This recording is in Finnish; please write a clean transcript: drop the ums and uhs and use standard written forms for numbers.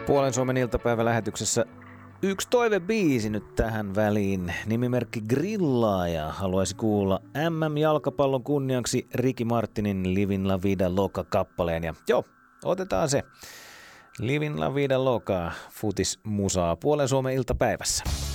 Puolen Suomen iltapäivälähetyksessä yksi toivebiisi nyt tähän väliin. Nimimerkki Grillaaja haluaisi kuulla MM-jalkapallon kunniaksi Ricky Martinin Livin La Vida Loca-kappaleen. Ja joo, otetaan se. Livin La Vida Loca, futis musaa Puolen Suomen iltapäivässä.